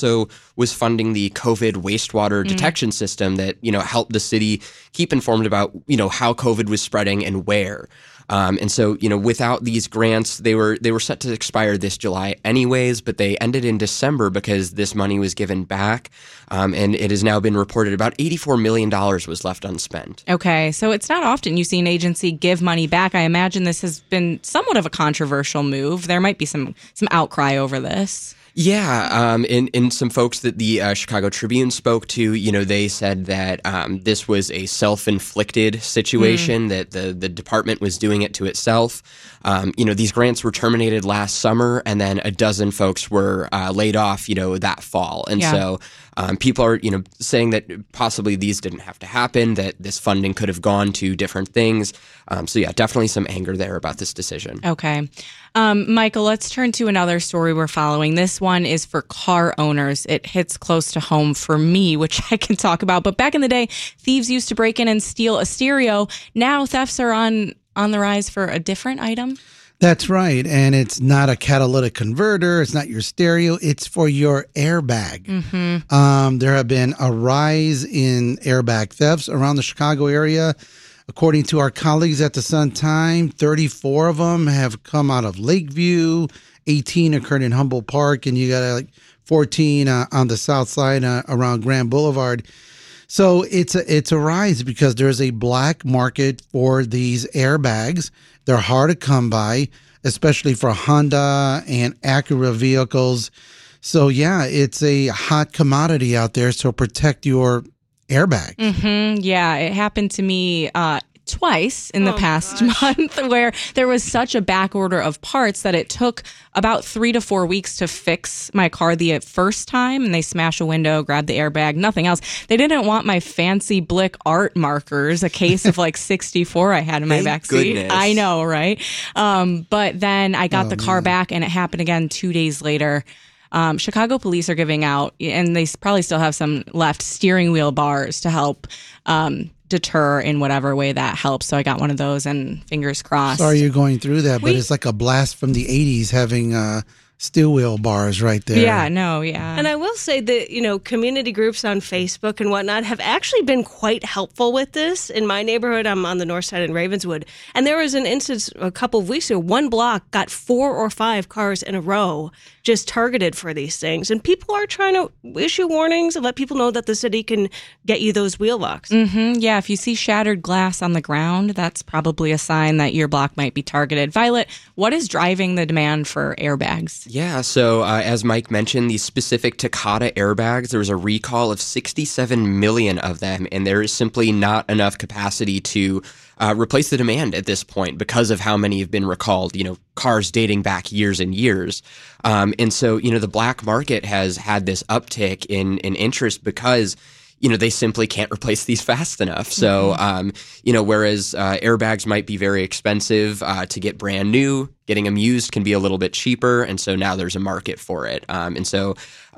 also was funding the COVID wastewater detection system that, helped the city keep informed about, how COVID was spreading and where. And so, without these grants, they were set to expire this July anyways, but they ended in December because this money was given back. And it has now been reported about $84 million was left unspent. Okay, so it's not often you see an agency give money back. I imagine this has been somewhat of a controversial move. There might be some outcry over this. Yeah, and some folks that the Chicago Tribune spoke to, they said that this was a self-inflicted situation, that the department was doing it to itself. These grants were terminated last summer, and then a dozen folks were laid off, that fall. And so people are, saying that possibly these didn't have to happen, that this funding could have gone to different things. So yeah, definitely some anger there about this decision. Okay. Michael, let's turn to another story we're following. This one is for car owners. It hits close to home for me, which I can talk about. But back in the day, thieves used to break in and steal a stereo. Now thefts are on the rise for a different item. That's right. And it's not a catalytic converter. It's not your stereo. It's for your airbag. Mm-hmm. There have been a rise in airbag thefts around the Chicago area. According to our colleagues at the Sun-Time, 34 of them have come out of Lakeview, 18 occurred in Humboldt Park, and you got 14 on the south side around Grand Boulevard. So it's a rise because there's a black market for these airbags. They're hard to come by, especially for Honda and Acura vehicles. So yeah, it's a hot commodity out there. So protect your airbag. Mm-hmm. Yeah, it happened to me twice in the past month, where there was such a back order of parts that it took about 3 to 4 weeks to fix my car the first time. And they smash a window, grab the airbag, nothing else. They didn't want my fancy Blick art markers, a case of 64 I had in my back seat. I know, right? But then I got the car back, and it happened again 2 days later. Chicago police are giving out, and they probably still have some left, steering wheel bars to help deter in whatever way that helps. So I got one of those, and fingers crossed. Sorry you're going through that, but it's like a blast from the 80s having steel wheel bars right there. Yeah, no, yeah. And I will say that, community groups on Facebook and whatnot have actually been quite helpful with this. In my neighborhood, I'm on the north side in Ravenswood, and there was an instance a couple of weeks ago, one block got 4 or 5 cars in a row just targeted for these things. And people are trying to issue warnings and let people know that the city can get you those wheel locks. Mm-hmm. Yeah, if you see shattered glass on the ground, that's probably a sign that your block might be targeted. Violet, what is driving the demand for airbags? Yeah, so as Mike mentioned, these specific Takata airbags, there was a recall of 67 million of them, and there is simply not enough capacity to replace the demand at this point because of how many have been recalled, cars dating back years and years. And so, the black market has had this uptick in interest because they simply can't replace these fast enough. So, whereas airbags might be very expensive to get brand new, getting them used can be a little bit cheaper. And so now there's a market for it. And so,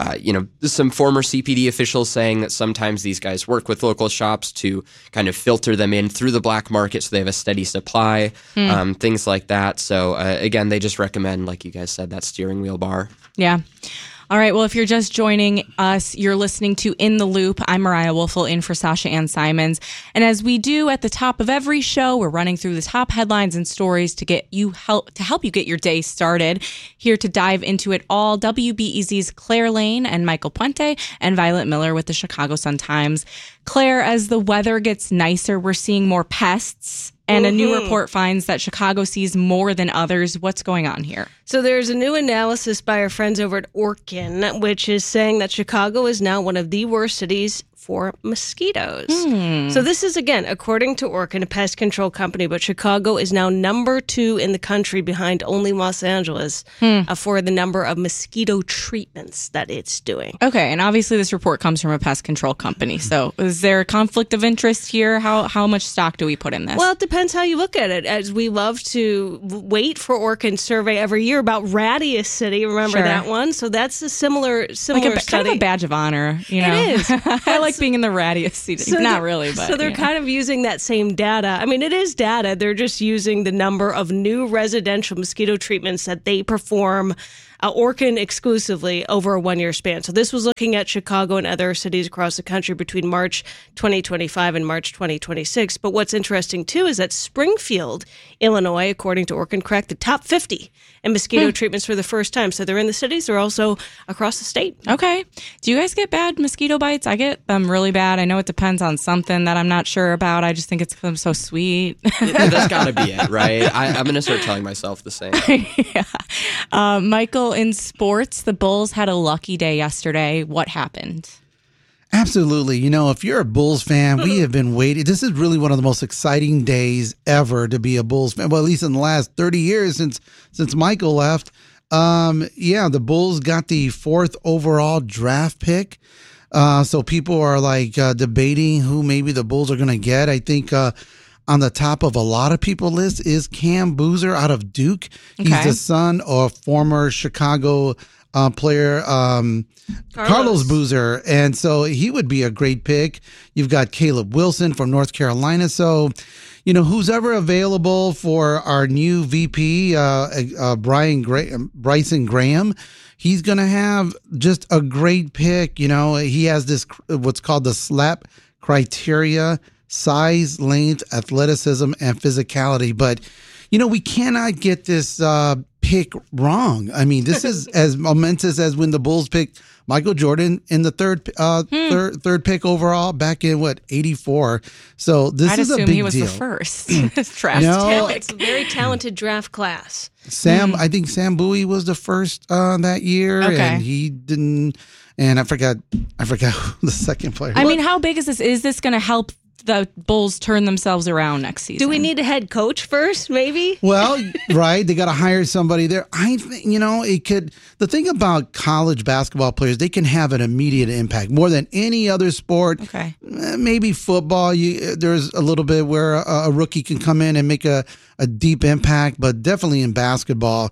some former CPD officials saying that sometimes these guys work with local shops to kind of filter them in through the black market so they have a steady supply, things like that. So, again, they just recommend, like you guys said, that steering wheel bar. Yeah. All right. Well, if you're just joining us, you're listening to In the Loop. I'm Mariah Woelfel in for Sasha Ann Simons. And as we do at the top of every show, we're running through the top headlines and stories to help you get your day started. Here to dive into it all, WBEZ's Claire Lane and Michael Puente and Violet Miller with the Chicago Sun-Times. Claire, as the weather gets nicer, we're seeing more pests. And a new report finds that Chicago sees more than others. What's going on here? So there's a new analysis by our friends over at Orkin, which is saying that Chicago is now one of the worst cities for mosquitoes. So this is, again, according to Orkin, a pest control company, but Chicago is now number 2 in the country behind only Los Angeles for the number of mosquito treatments that it's doing. Okay, and obviously this report comes from a pest control company. So is there a conflict of interest here? How much stock do we put in this? Well, it depends how you look at it. As we love to wait for Orkin's survey every year about Radius City. Remember that one? So that's a similar study. Kind of a badge of honor. It is. I like being in the Radius City. So not really, but. So they're kind of using that same data. I mean, it is data. They're just using the number of new residential mosquito treatments that they perform Orkin exclusively over a 1-year span. So this was looking at Chicago and other cities across the country between March 2025 and March 2026. But what's interesting, too, is that Springfield, Illinois, according to Orkin, cracked the top 50 in mosquito treatments for the first time. So they're in the cities. They're also across the state. Okay. Do you guys get bad mosquito bites? I get them really bad. I know it depends on something that I'm not sure about. I just think it's 'cause I'm so sweet. That's got to be it, right? I'm going to start telling myself the same. Yeah. Michael, in sports, the Bulls had a lucky day yesterday. What happened? Absolutely. You know, if you're a Bulls fan, we have been waiting. This is really one of the most exciting days ever to be a Bulls fan. Well, at least in the last 30 years since Michael left. The Bulls got the 4th overall draft pick. So people are like debating who maybe the Bulls are going to get. I think on the top of a lot of people's list is Cam Boozer out of Duke. Okay. He's the son of former Chicago player Carlos Boozer. And so he would be a great pick. You've got Caleb Wilson from North Carolina. So, you know, who's ever available for our new VP, Bryson Graham, he's going to have just a great pick. You know, he has this, what's called the SLAP criteria: size, length, athleticism, and physicality. But, you know, we cannot get this pick wrong. I mean, this is as momentous as when the Bulls picked Michael Jordan in the third pick overall back in 84. So this is a big deal. I'd assume he was the first draft pick. It's a very talented draft class. I think Sam Bowie was the first that year, and he didn't. And I forgot who the second player. I mean, how big is this? Is this going to help the Bulls turn themselves around next season? Do we need a head coach first, maybe? Well, right. They got to hire somebody there. I think, you know, it could. The thing about college basketball players, they can have an immediate impact more than any other sport. Okay. Maybe football, there's a little bit where a rookie can come in and make a deep impact, but definitely in basketball.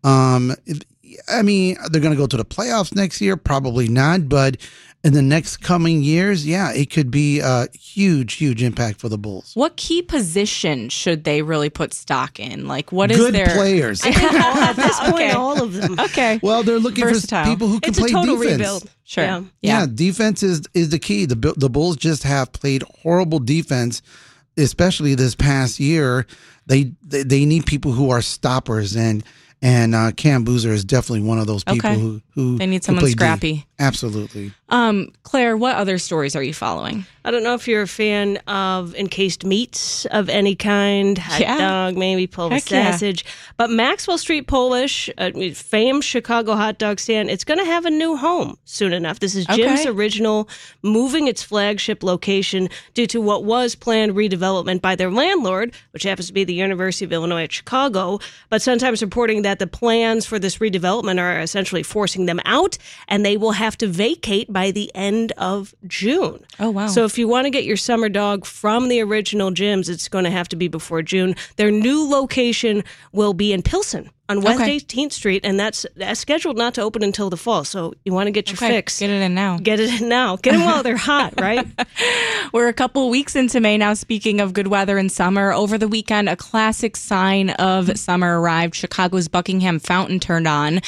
I mean, they're going to go to the playoffs next year? Probably not, but in the next coming years, yeah, it could be a huge, huge impact for the Bulls. What key position should they really put stock in? Like, what is good their players? I think at this point, all of them. Okay. Well, they're looking Versatile. for people who can It's play a total defense. rebuild. Sure. Yeah, defense is the key. The Bulls just have played horrible defense, especially this past year. They need people who are stoppers, and Cam Boozer is definitely one of those people who they need someone scrappy. Absolutely. Claire, what other stories are you following? I don't know if you're a fan of encased meats of any kind, hot dog, maybe Polish sausage. But Maxwell Street Polish, famed Chicago hot dog stand, it's going to have a new home soon enough. This is Jim's Original, moving its flagship location due to what was planned redevelopment by their landlord, which happens to be the University of Illinois at Chicago, but sometimes reporting that the plans for this redevelopment are essentially forcing them out, and they will have to vacate by the end of June. Oh, wow. So if you want to get your summer dog from the original Jim's, it's going to have to be before June. Their new location will be in Pilsen on West 18th Street, and that's scheduled not to open until the fall. So you want to get your fix. Get it in now. Get it in now. Get them while they're hot, right? We're a couple weeks into May now. Speaking of good weather and summer, over the weekend, a classic sign of summer arrived. Chicago's Buckingham Fountain turned on.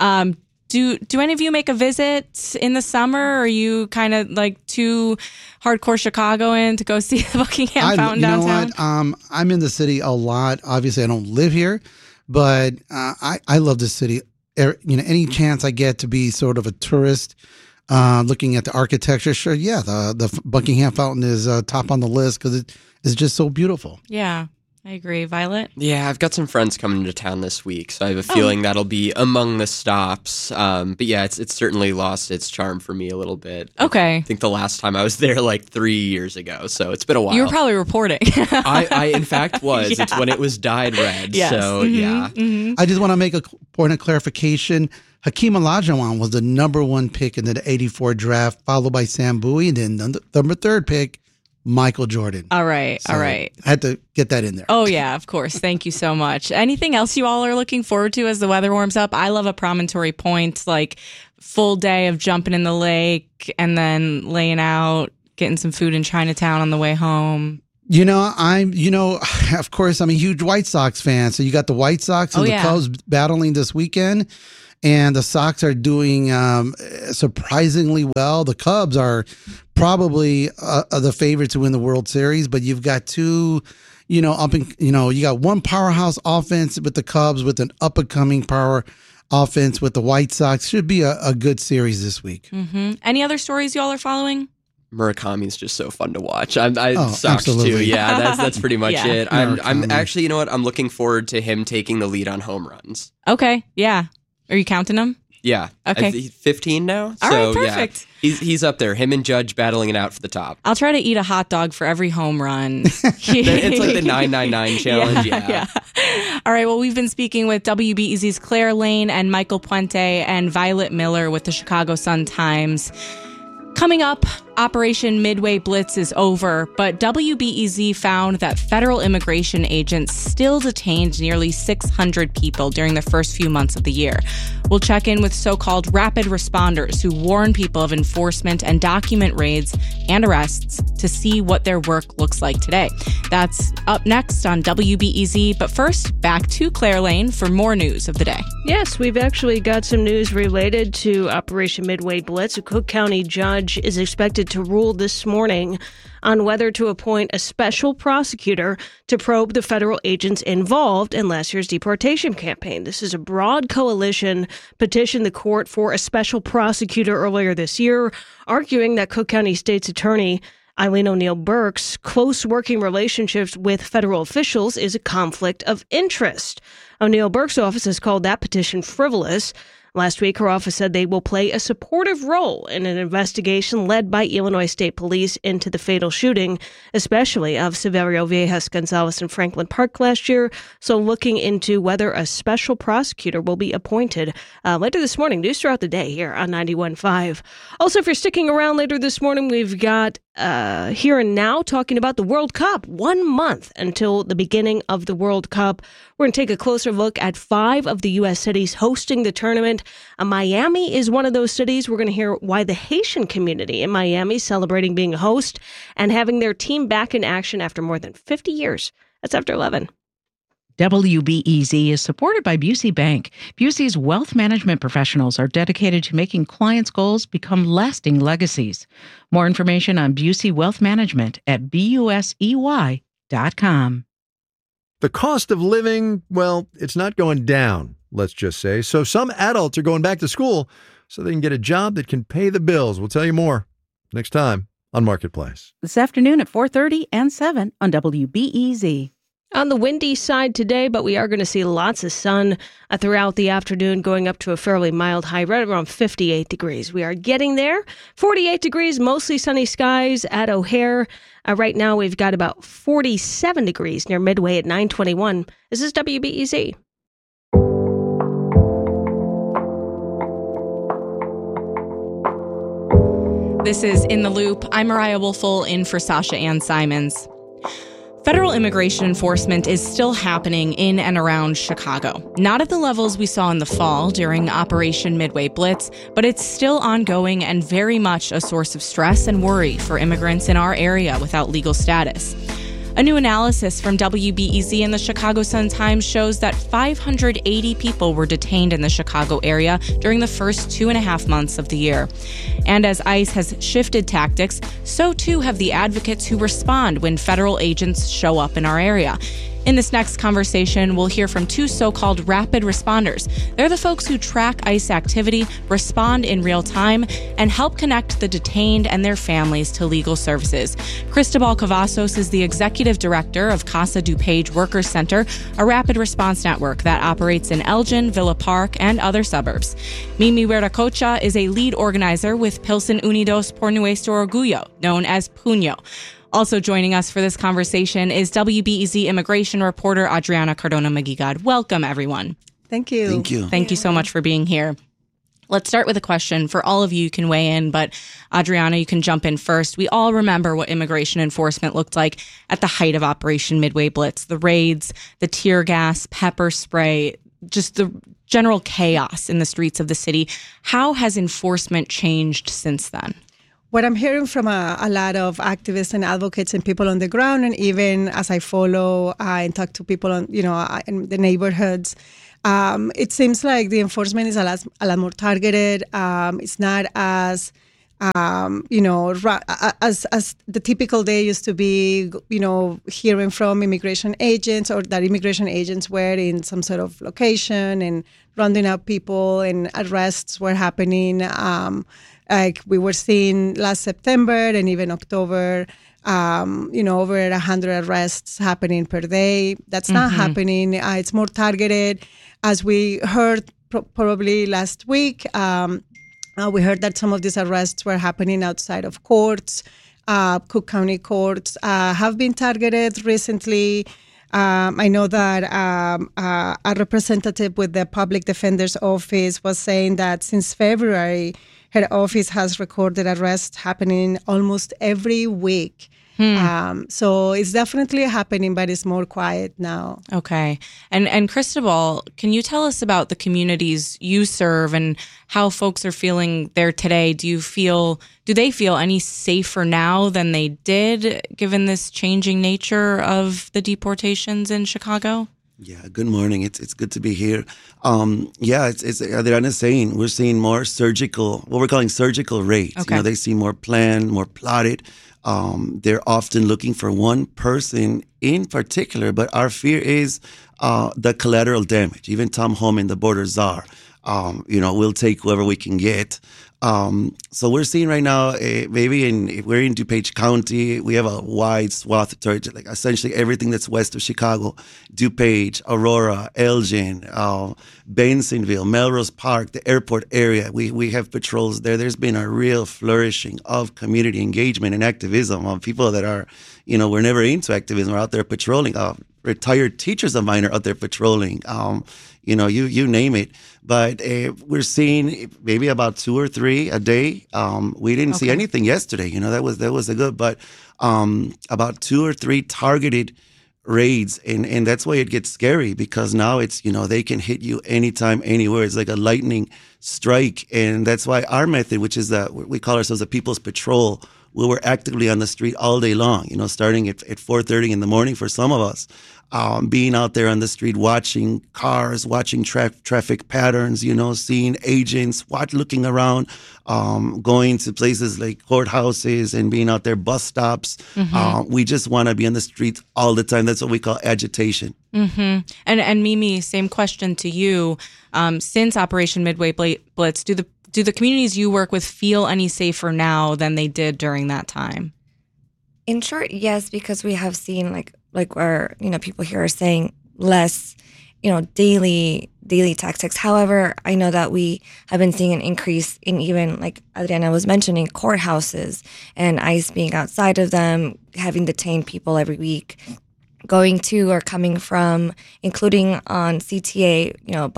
Do any of you make a visit in the summer? Or are you kind of like too hardcore Chicagoan to go see the Buckingham Fountain downtown? You know what? I'm in the city a lot. Obviously, I don't live here, but I love this city. You know, any chance I get to be sort of a tourist, looking at the architecture, sure, yeah, the Buckingham Fountain is top on the list because it is just so beautiful. Yeah. I agree. Violet? Yeah, I've got some friends coming to town this week, so I have a feeling that'll be among the stops. But yeah, it's certainly lost its charm for me a little bit. Okay. I think the last time I was there like 3 years ago, so it's been a while. You were probably reporting. I in fact was. Yeah. It's when it was dyed red, so yeah. Mm-hmm. I just want to make a point of clarification. Hakeem Olajuwon was the number 1 pick in the 84 draft, followed by Sam Bowie, and then the number 3rd pick, Michael Jordan. All right. I had to get that in there. Oh, yeah, of course. Thank you so much. Anything else you all are looking forward to as the weather warms up? I love a Promontory Point, like full day of jumping in the lake and then laying out, getting some food in Chinatown on the way home. You know, of course, I'm a huge White Sox fan. So you got the White Sox and the Cubs battling this weekend. and the Sox are doing surprisingly well. The Cubs are probably the favorites to win the World Series, but you've got two, you got one powerhouse offense with the Cubs with an up-and-coming power offense with the White Sox. Should be a good series this week. Mm-hmm. Any other stories y'all are following? Murakami's just so fun to watch. Sox absolutely. too. Yeah, that's pretty much Yeah. it. I'm actually, you know what? I'm looking forward to him taking the lead on home runs. Okay, yeah. Are you counting them? Yeah. Okay. 15 now. All right, perfect. Yeah, he's up there. Him and Judge battling it out for the top. I'll try to eat a hot dog for every home run. It's like the 999 challenge. Yeah. All right. Well, we've been speaking with WBEZ's Claire Lane and Michael Puente and Violet Miller with the Chicago Sun-Times. Coming up, Operation Midway Blitz is over, but WBEZ found that federal immigration agents still detained nearly 600 people during the first few months of the year. We'll check in with so-called rapid responders who warn people of enforcement and document raids and arrests to see what their work looks like today. That's up next on WBEZ, but first, back to Claire Lane for more news of the day. Yes, we've actually got some news related to Operation Midway Blitz. A Cook County judge is expected to rule this morning on whether to appoint a special prosecutor to probe the federal agents involved in last year's deportation campaign. This is a broad coalition petitioned the court for a special prosecutor earlier this year, arguing that Cook County State's Attorney Eileen O'Neill Burke's close working relationships with federal officials is a conflict of interest. O'Neill Burke's office has called that petition frivolous. Last week, her office said they will play a supportive role in an investigation led by Illinois State Police into the fatal shooting, especially of Severio Viejas Gonzalez in Franklin Park last year. So looking into whether a special prosecutor will be appointed later this morning. News throughout the day here on 91.5. Also, if you're sticking around later this morning, we've got Here and Now talking about the World Cup. 1 month until the beginning of the World Cup. We're going to take a closer look at 5 of the U.S. cities hosting the tournament. Miami is one of those cities. We're going to hear why the Haitian community in Miami is celebrating being a host and having their team back in action after more than 50 years. That's after 11. WBEZ is supported by Busey Bank. Busey's wealth management professionals are dedicated to making clients' goals become lasting legacies. More information on Busey Wealth Management at busey.com. The cost of living, well, it's not going down, let's just say. So some adults are going back to school so they can get a job that can pay the bills. We'll tell you more next time on Marketplace. This afternoon at 4:30 and 7 on WBEZ. On the windy side today, but we are going to see lots of sun throughout the afternoon, going up to a fairly mild high, right around 58 degrees. We are getting there. 48 degrees, mostly sunny skies at O'Hare. Right now, we've got about 47 degrees near Midway at 9:21. This is WBEZ. This is In the Loop. I'm Mariah Wolfel in for Sasha Ann Simons. Federal immigration enforcement is still happening in and around Chicago. Not at the levels we saw in the fall during Operation Midway Blitz, but it's still ongoing and very much a source of stress and worry for immigrants in our area without legal status. A new analysis from WBEZ and the Chicago Sun-Times shows that 580 people were detained in the Chicago area during the first 2.5 months of the year. And as ICE has shifted tactics, so too have the advocates who respond when federal agents show up in our area. In this next conversation, we'll hear from 2 so-called rapid responders. They're the folks who track ICE activity, respond in real time, and help connect the detained and their families to legal services. Cristobal Cavazos is the executive director of Casa DuPage Workers Center, a rapid response network that operates in Elgin, Villa Park, and other suburbs. Mimi Huertacocha is a lead organizer with Pilsen Unidos por Nuestro Orgullo, known as PUNO. Also joining us for this conversation is WBEZ immigration reporter Adriana Cardona-Maguigad. Welcome, everyone. Thank you. Thank you. Thank you so much for being here. Let's start with a question. For all of you, you can weigh in, but Adriana, you can jump in first. We all remember what immigration enforcement looked like at the height of Operation Midway Blitz. The raids, the tear gas, pepper spray, just the general chaos in the streets of the city. How has enforcement changed since then? What I'm hearing from a lot of activists and advocates and people on the ground, and even as I follow and talk to people on, in the neighborhoods, It seems like the enforcement is a lot more targeted. It's not as as the typical day used to be, hearing from immigration agents, or that immigration agents were in some sort of location and rounding up people, and arrests were happening. Like we were seeing last September and even October, over 100 arrests happening per day. That's not happening. It's more targeted. As we heard probably last week, we heard that some of these arrests were happening outside of courts. Cook County courts have been targeted recently. I know that a representative with the Public Defender's Office was saying that since February, her office has recorded arrests happening almost every week. So it's definitely happening, but it's more quiet now. Okay. And Cristobal, can you tell us about the communities you serve and how folks are feeling there today? Do they feel any safer now than they did, given this changing nature of the deportations in Chicago? Yeah, good morning. It's good to be here. It's Adriana's saying we're seeing more what we're calling surgical raids. Okay. They seem more planned, more plotted. They're often looking for one person in particular, but our fear is the collateral damage. Even Tom Homan, the border czar, we'll take whoever we can get. So we're seeing right now, if we're in DuPage County, we have a wide swath of territory, like essentially everything that's west of Chicago, DuPage, Aurora, Elgin, Bensonville, Melrose Park, the airport area. We have patrols there. There's been a real flourishing of community engagement and activism of people that are, we're never into activism. We're out there patrolling. Retired teachers of mine are out there patrolling. You name it. But we're seeing maybe about 2 or 3 a day. We didn't see anything yesterday. That was a good, but about 2 or 3 targeted raids, and that's why it gets scary, because now it's they can hit you anytime, anywhere. It's like a lightning strike, and that's why our method, which is we call ourselves a People's Patrol. We're actively on the street all day long, starting at 4:30 in the morning for some of us, being out there on the street, watching cars, watching traffic patterns, seeing agents, looking around, going to places like courthouses and being out there, bus stops. We just want to be on the streets all the time. That's what we call agitation. Mm-hmm. And Mimi, same question to you. Since Operation Midway Blitz, do the communities you work with feel any safer now than they did during that time? In short, yes, because we have seen like where people here are saying less, daily tactics. However, I know that we have been seeing an increase in, even like Adriana was mentioning, courthouses and ICE being outside of them, having detained people every week, going to or coming from, including on CTA,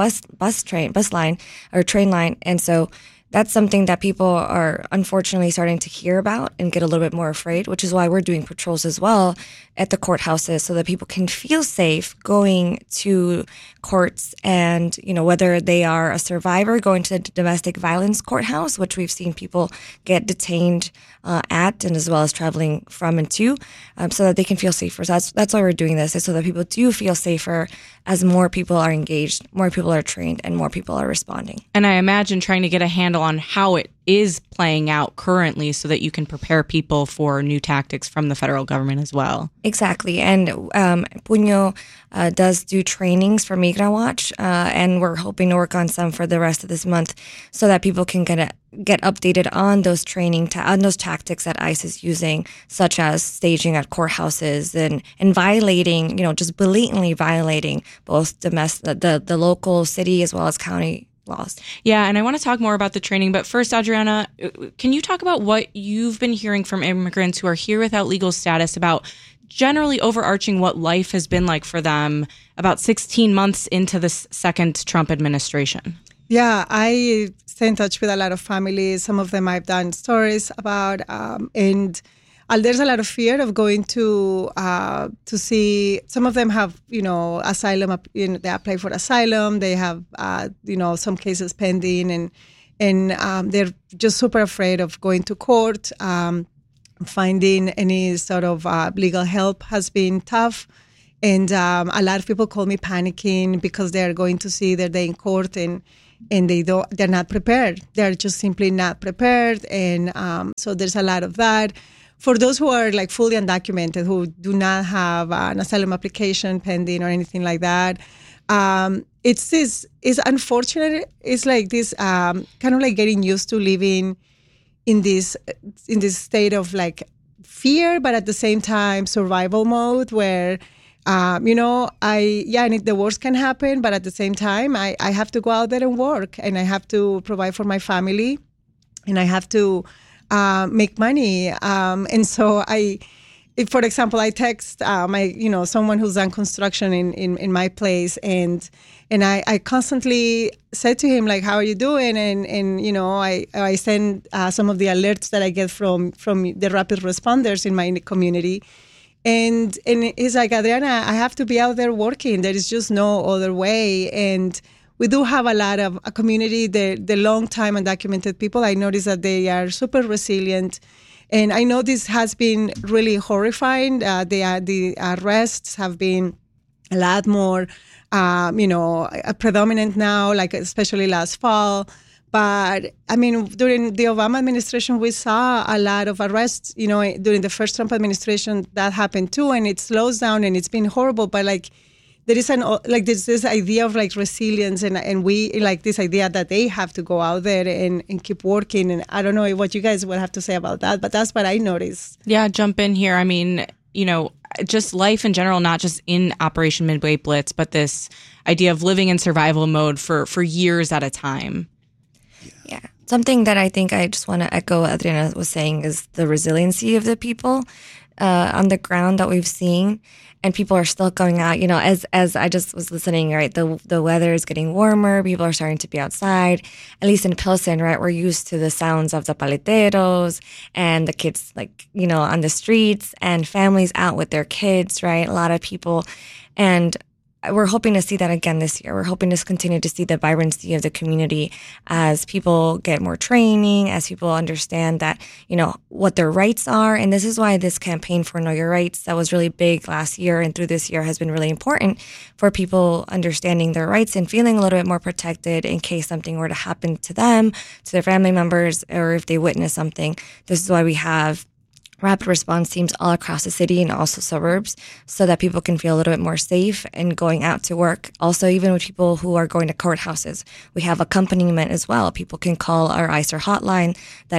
bus line or train line. And so that's something that people are unfortunately starting to hear about and get a little bit more afraid, which is why we're doing patrols as well at the courthouses so that people can feel safe going to courts. And, whether they are a survivor going to the domestic violence courthouse, which we've seen people get detained at, and as well as traveling from and to, so that they can feel safer. So that's why we're doing this, is so that people do feel safer as more people are engaged, more people are trained, and more people are responding. And I imagine trying to get a handle on how it is playing out currently so that you can prepare people for new tactics from the federal government as well. Exactly. And Puño does do trainings for Migra Watch, and we're hoping to work on some for the rest of this month so that people can get updated on those on those tactics that ICE is using, such as staging at courthouses and violating, just blatantly violating both the local city as well as county laws. Yeah, and I want to talk more about the training, but first, Adriana, can you talk about what you've been hearing from immigrants who are here without legal status about generally overarching what life has been like for them about 16 months into this second Trump administration? Yeah, I stay in touch with a lot of families. Some of them I've done stories about, and there's a lot of fear of going to see. Some of them have, asylum. They apply for asylum. They have, some cases pending, and they're just super afraid of going to court. Finding any sort of legal help has been tough. And a lot of people call me panicking because they are going to see their day in court and they're not prepared. They're just simply not prepared. And so there's a lot of that. For those who are like fully undocumented, who do not have an asylum application pending or anything like that, it's unfortunate. It's like this kind of like getting used to living in this state of like fear, but at the same time survival mode where the worst can happen, but at the same time I have to go out there and work, and I have to provide for my family, and I have to make money. And so if, for example, I text someone who's done construction in my place, and I constantly said to him, like, how are you doing? And I send some of the alerts that I get from the rapid responders in my community. And he's like, Adriana, I have to be out there working. There is just no other way. And we do have a lot of a community, the long-time undocumented people. I notice that they are super resilient. And I know this has been really horrifying. The arrests have been a lot more, predominant now, like especially last fall. But I mean, during the Obama administration, we saw a lot of arrests. During the first Trump administration, that happened too, and it slows down, and it's been horrible. But like, there is this idea of like resilience, and we like this idea that they have to go out there and keep working. And I don't know what you guys would have to say about that, but that's what I noticed. Yeah, jump in here. I mean, just life in general, not just in Operation Midway Blitz, but this idea of living in survival mode for years at a time. Yeah. Something that I think I just want to echo what Adriana was saying is the resiliency of the people on the ground that we've seen. And people are still going out, as I just was listening, right? The weather is getting warmer. People are starting to be outside. At least in Pilsen, right? We're used to the sounds of the paleteros and the kids, on the streets, and families out with their kids, right? A lot of people. And we're hoping to see that again this year. We're hoping to continue to see the vibrancy of the community as people get more training, as people understand that, what their rights are. And this is why this campaign for Know Your Rights that was really big last year and through this year has been really important for people understanding their rights and feeling a little bit more protected in case something were to happen to them, to their family members, or if they witness something. This is why we have rapid response teams all across the city and also suburbs, so that people can feel a little bit more safe in going out to work. Also, even with people who are going to courthouses, we have accompaniment as well. People can call our ICER hotline, that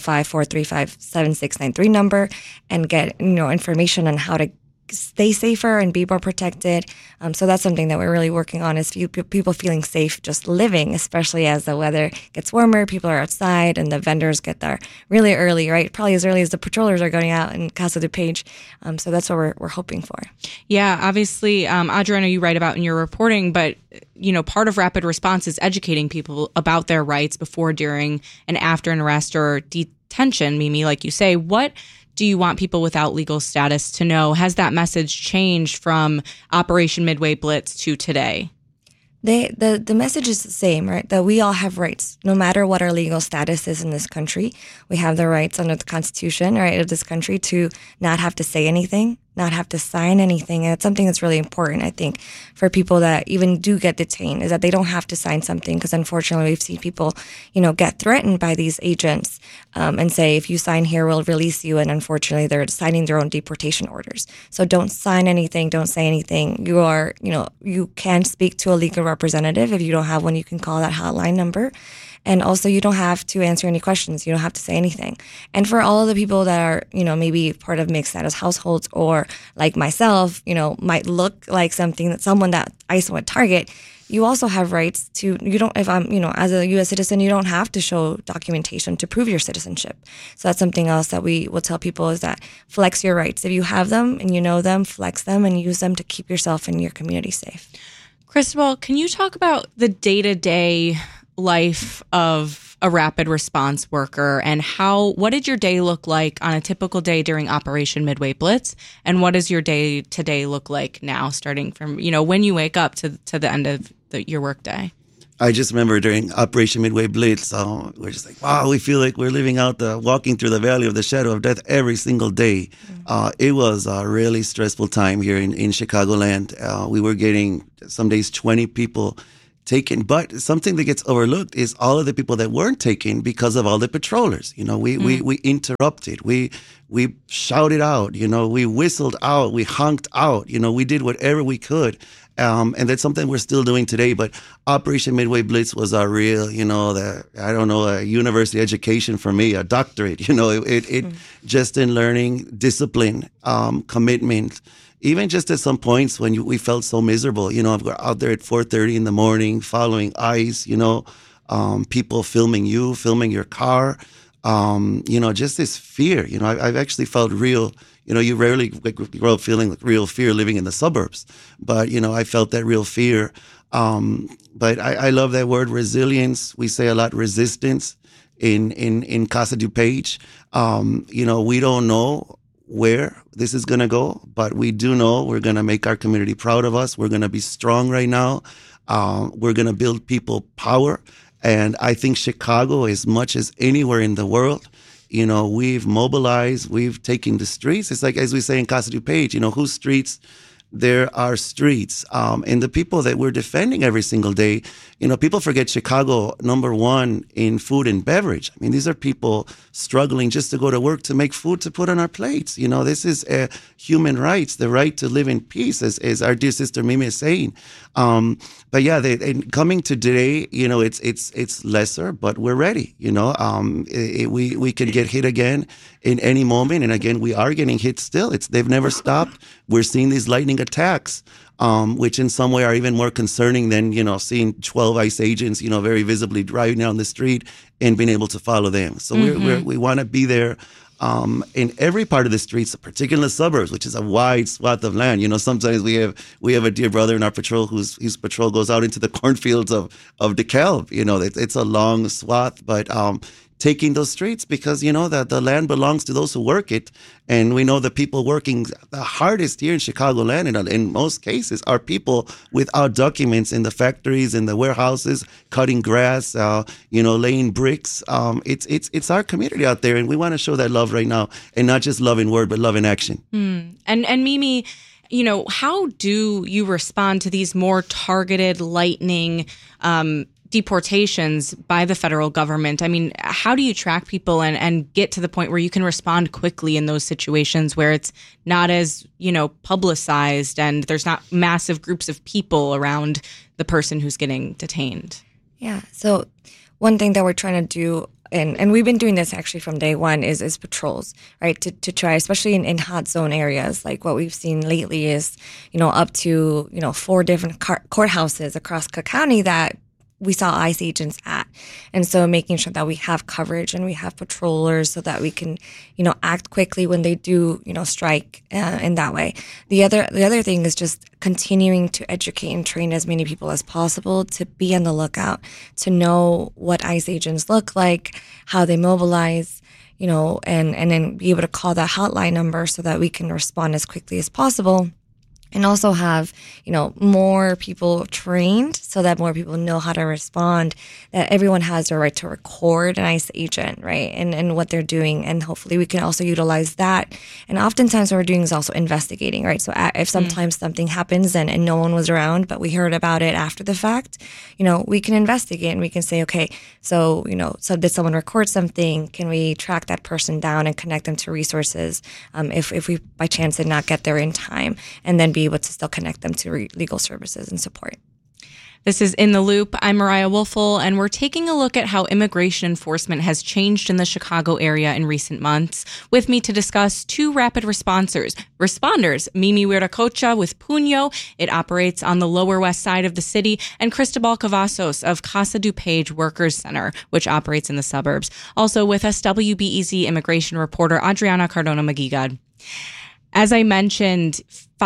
855-435-7693 number, and get information on how to stay safer and be more protected. So that's something that we're really working on, is people feeling safe just living, especially as the weather gets warmer, people are outside, and the vendors get there really early, right? Probably as early as the patrollers are going out in Casa DuPage. So that's what we're hoping for. Yeah, obviously, Adriana, you write about in your reporting, but part of rapid response is educating people about their rights before, during, and after an arrest or detention. Mimi, like you say, what do you want people without legal status to know? Has that message changed from Operation Midway Blitz to today? The message is the same, right? That we all have rights, no matter what our legal status is in this country. We have the rights under the Constitution, right, of this country to not have to say anything, not have to sign anything. And it's something that's really important, I think, for people that even do get detained, is that they don't have to sign something, because unfortunately we've seen people, get threatened by these agents and say, if you sign here, we'll release you. And unfortunately, they're signing their own deportation orders. So don't sign anything. Don't say anything. You can speak to a legal representative. If you don't have one, you can call that hotline number. And also, you don't have to answer any questions. You don't have to say anything. And for all of the people that are, maybe part of mixed status households, or like myself, might look like someone that ICE would target, you also have rights to, if I'm, as a U.S. citizen, you don't have to show documentation to prove your citizenship. So that's something else that we will tell people, is that flex your rights. If you have them and you know them, flex them and use them to keep yourself and your community safe. Cristobal, can you talk about the day-to-day life of a rapid response worker, and what did your day look like on a typical day during Operation Midway Blitz, and what does your day to day look like now, starting from when you wake up to the end of your work day? I just remember during Operation Midway Blitz, we're just like, wow, we feel like we're living out walking through the valley of the shadow of death every single day. It was a really stressful time here in Chicagoland. We were getting some days 20 people taken, but something that gets overlooked is all of the people that weren't taken because of all the patrollers. We interrupted, we shouted out, we whistled out, we honked out, we did whatever we could. And that's something we're still doing today. But Operation Midway Blitz was a real, a university education for me, a doctorate, just in learning discipline, commitment. Even just at some points when we felt so miserable, we're out there at 4:30 in the morning following ICE, people filming your car, just this fear. I've actually felt real. You rarely grow up feeling like real fear living in the suburbs, but I felt that real fear. But I love that word resilience. We say a lot resistance in Casa DuPage. We don't know where this is going to go, but we do know we're going to make our community proud of us. We're going to be strong right now. We're going to build people power. And I think Chicago, as much as anywhere in the world, we've mobilized, we've taken the streets. It's like, as we say in Casa DuPage, whose streets? There are streets. And the people that we're defending every single day, people forget Chicago, number one in food and beverage. I mean, these are people struggling just to go to work to make food to put on our plates. This is human rights, the right to live in peace, as our dear sister Mimi is saying. But yeah, coming to today, it's lesser, but we're ready. We can get hit again in any moment, and again, we are getting hit still. They've never stopped. We're seeing these lightning attacks, which in some way are even more concerning than seeing 12 ICE agents, very visibly driving down the street and being able to follow them. So we want to be there. In every part of the streets, particularly in the suburbs, which is a wide swath of land. Sometimes we have a dear brother in our patrol whose patrol goes out into the cornfields of DeKalb. It's a long swath, but taking those streets because that the land belongs to those who work it, and we know the people working the hardest here in Chicagoland, and in most cases, are people without documents in the factories, in the warehouses, cutting grass, laying bricks. It's our community out there, and we want to show that love right now, and not just love in word, but love in action. And Mimi, how do you respond to these more targeted lightning deportations by the federal government? I mean, how do you track people and get to the point where you can respond quickly in those situations where it's not as, publicized and there's not massive groups of people around the person who's getting detained? Yeah. So one thing that we're trying to do, and we've been doing this actually from day one, is patrols, right? To try, especially in hot zone areas, like what we've seen lately is, up to, 4 different courthouses across Cook County that we saw ICE agents at. And so making sure that we have coverage and we have patrollers so that we can, act quickly when they do, strike in that way. The other thing is just continuing to educate and train as many people as possible to be on the lookout, to know what ICE agents look like, how they mobilize, and then be able to call that hotline number so that we can respond as quickly as possible. And also have, more people trained so that more people know how to respond, that everyone has the right to record an ICE agent, right? And what they're doing. And hopefully we can also utilize that. And oftentimes what we're doing is also investigating, right? So if sometimes something happens and no one was around, but we heard about it after the fact, we can investigate and we can say, okay, so did someone record something? Can we track that person down and connect them to resources if we by chance did not get there in time, and then be able to still connect them to legal services and support. This is In the Loop. I'm Mariah Woelfel, and we're taking a look at how immigration enforcement has changed in the Chicago area in recent months. With me to discuss 2 rapid responders, Mimi Huiracocha with Puño. It operates on the Lower West Side of the city, and Cristobal Cavazos of Casa DuPage Workers Center, which operates in the suburbs. Also with us, WBEZ immigration reporter Adriana Cardona-Maguigad. As I mentioned,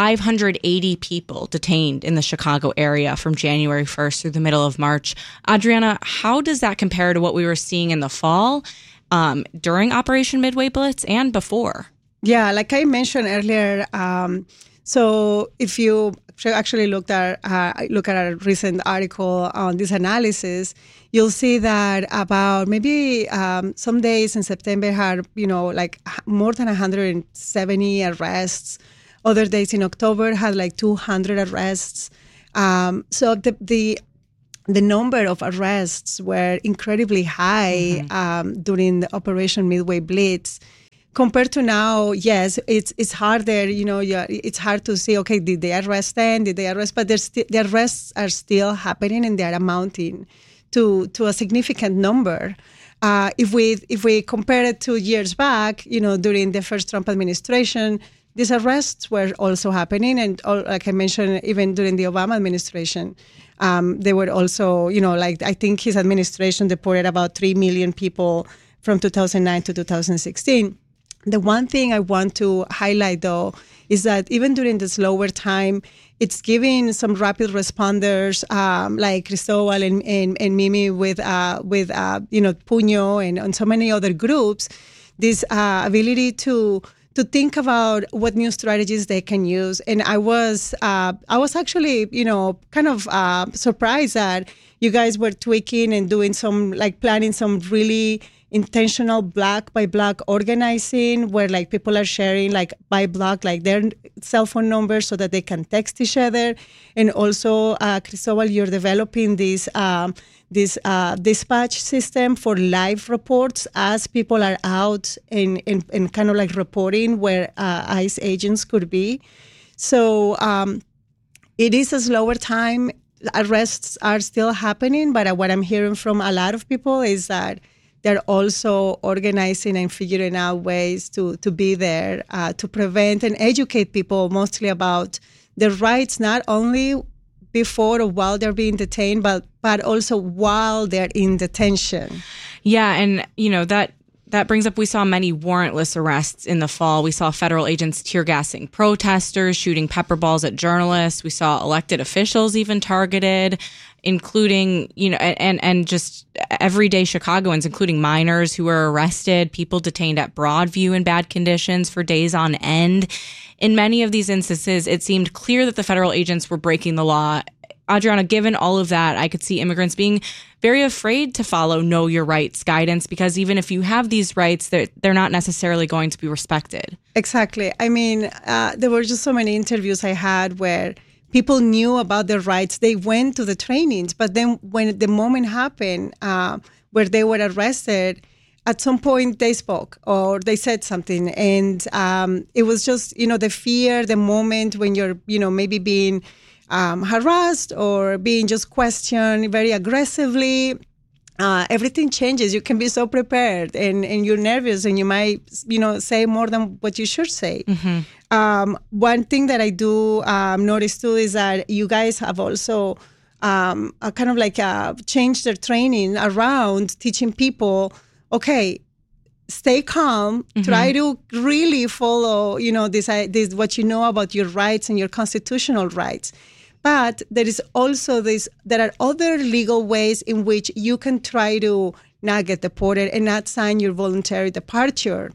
580 people detained in the Chicago area from January 1st through the middle of March. Adriana, how does that compare to what we were seeing in the fall during Operation Midway Blitz and before? Yeah, like I mentioned earlier, so if you actually look at a recent article on this analysis, you'll see that about maybe some days in September had, like more than 170 arrests. Other days in October had like 200 arrests. So the number of arrests were incredibly high during the Operation Midway Blitz. Compared to now, yes, it's harder. It's hard to say, okay, did they arrest them? Did they arrest? But the arrests are still happening, and they're amounting to a significant number. If we compare it to years back, during the first Trump administration, these arrests were also happening, and like I mentioned, even during the Obama administration, they were also, I think his administration deported about 3 million people from 2009 to 2016. The one thing I want to highlight, though, is that even during the slower time, it's giving some rapid responders like Cristobal and Mimi with Puño and so many other groups, this ability to think about what new strategies they can use. And I was actually, kind of surprised that you guys were tweaking and doing some, like planning some really intentional block by block organizing where like people are sharing like by block like their cell phone numbers so that they can text each other. And also, Cristobal, you're developing this dispatch system for live reports as people are out and kind of like reporting where ICE agents could be. So it is a slower time. Arrests are still happening, but what I'm hearing from a lot of people is that they're also organizing and figuring out ways to be there to prevent and educate people mostly about their rights, not only before or while they're being detained, but also while they're in detention. Yeah, and that brings up, we saw many warrantless arrests in the fall. We saw federal agents tear gassing protesters, shooting pepper balls at journalists. We saw elected officials even targeted, including, and just everyday Chicagoans, including minors who were arrested, people detained at Broadview in bad conditions for days on end. In many of these instances, it seemed clear that the federal agents were breaking the law. Adriana, given all of that, I could see immigrants being very afraid to follow Know Your Rights guidance, because even if you have these rights, they're not necessarily going to be respected. Exactly. I mean, there were just so many interviews I had where people knew about their rights. They went to the trainings, but then when the moment happened where they were arrested, at some point they spoke or they said something. And it was just, the fear, the moment when you're, maybe being harassed or being just questioned very aggressively. Everything changes. You can be so prepared and you're nervous and you might, say more than what you should say. Mm-hmm. One thing that I do notice too is that you guys have also kind of like changed their training around teaching people, okay, stay calm, mm-hmm. try to really follow, this what you know about your rights and your constitutional rights. But there is also there are other legal ways in which you can try to not get deported and not sign your voluntary departure.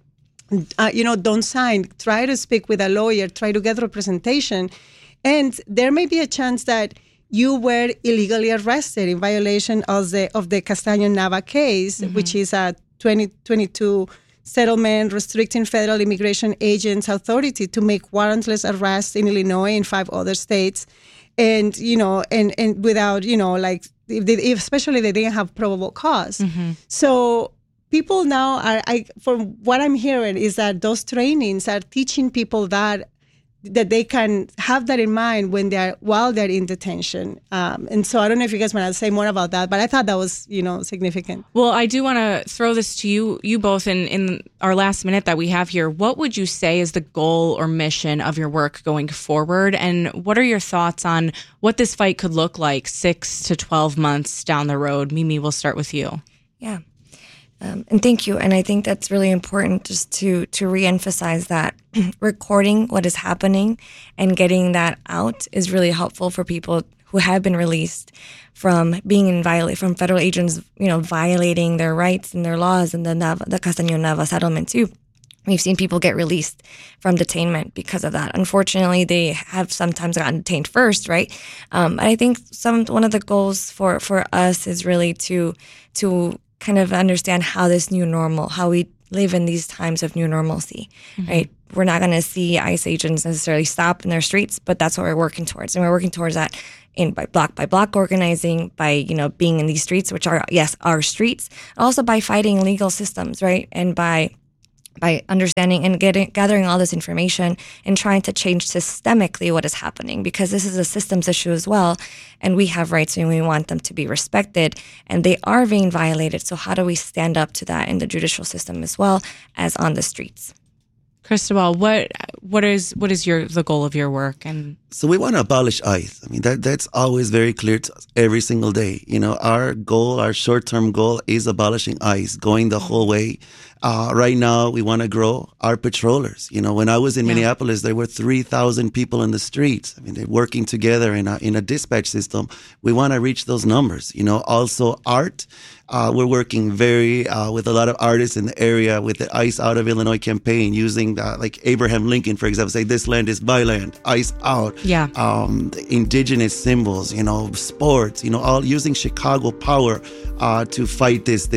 Don't sign. Try to speak with a lawyer. Try to get representation. And there may be a chance that you were illegally arrested in violation of the Castaño-Nava case, mm-hmm. which is a 2022 settlement restricting federal immigration agents' authority to make warrantless arrests in Illinois and 5 other states. And, and without, especially they didn't have probable cause. Mm-hmm. So people now from what I'm hearing is that those trainings are teaching people that they can have that in mind while they're in detention. And so I don't know if you guys want to say more about that, but I thought that was, significant. Well, I do want to throw this to you both in our last minute that we have here. What would you say is the goal or mission of your work going forward? And what are your thoughts on what this fight could look like 6 to 12 months down the road? Mimi, we'll start with you. Yeah. And thank you. And I think that's really important just to reemphasize that recording what is happening and getting that out is really helpful for people who have been released from being from federal agents, violating their rights and their laws and the Castaño-Nava settlement too. We've seen people get released from detainment because of that. Unfortunately, they have sometimes gotten detained first, right? I think one of the goals for us is really to kind of understand how this new normal, how we live in these times of new normalcy, right? We're not going to see ICE agents necessarily stop in their streets, but that's what we're working towards. And we're working towards that by block organizing, by, being in these streets, which are, yes, our streets, also by fighting legal systems, right? And by understanding and gathering all this information and trying to change systemically what is happening, because this is a systems issue as well, and we have rights and we want them to be respected, and they are being violated. So how do we stand up to that in the judicial system as well as on the streets? Cristobal, what is the goal of your work? And so we want to abolish ICE. I mean, that's always very clear to us every single day. Our goal, our short-term goal is abolishing ICE, going the whole way. Right now, we want to grow our patrollers. When I was in Minneapolis, there were 3,000 people in the streets. I mean, they're working together in a dispatch system. We want to reach those numbers. Also art. We're working with a lot of artists in the area with the ICE Out of Illinois campaign, using like Abraham Lincoln, for example, say this land is my land, ICE out. Yeah. The indigenous symbols, sports, all using Chicago power to fight this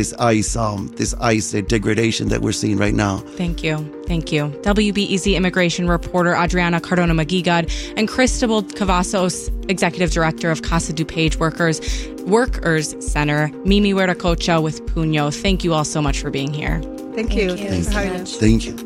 ICE degradation that we're seeing right now. Thank you. WBEZ immigration reporter Adriana Cardona-Magigad and Cristobal Cavazos, executive director of Casa DuPage Workers Center, Mimi Huertacocha with Puño. Thank you all so much for being here. Thank you. Thanks for having us. Thank you.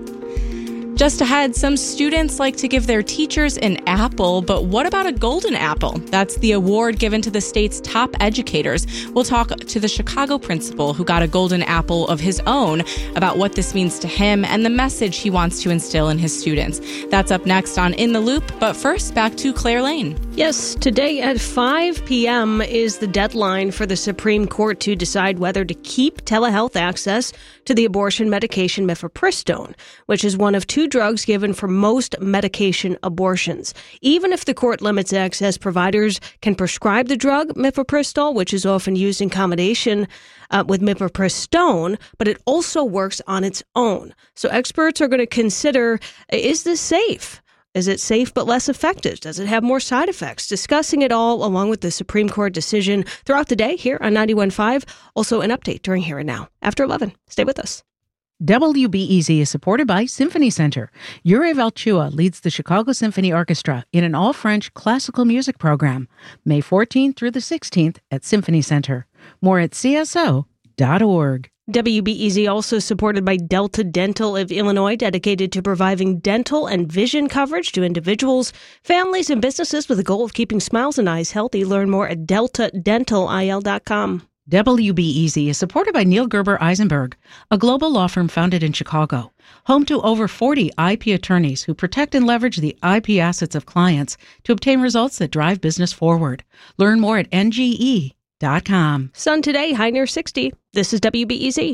Just ahead, some students like to give their teachers an apple, but what about a golden apple? That's the award given to the state's top educators. We'll talk to the Chicago principal who got a golden apple of his own about what this means to him and the message he wants to instill in his students. That's up next on In the Loop, but first, back to Claire Lane. Yes, today at 5 p.m. is the deadline for the Supreme Court to decide whether to keep telehealth access to the abortion medication mifepristone, which is one of two drugs given for most medication abortions. Even if the court limits access, providers can prescribe the drug mifepristone, which is often used in combination with mifepristone, but it also works on its own. So experts are going to consider, is this safe? Is it safe but less effective? Does it have more side effects? Discussing it all along with the Supreme Court decision throughout the day here on 91.5. Also an update during Here and Now after 11. Stay with us. WBEZ is supported by Symphony Center. Yuri Valchua leads the Chicago Symphony Orchestra in an all-French classical music program, May 14th through the 16th at Symphony Center. More at cso.org. WBEZ also supported by Delta Dental of Illinois, dedicated to providing dental and vision coverage to individuals, families, and businesses with the goal of keeping smiles and eyes healthy. Learn more at deltadentalil.com. WBEZ is supported by Neil Gerber Eisenberg, a global law firm founded in Chicago, home to over 40 IP attorneys who protect and leverage the IP assets of clients to obtain results that drive business forward. Learn more at NGE.com. Sun today, high near 60. This is WBEZ.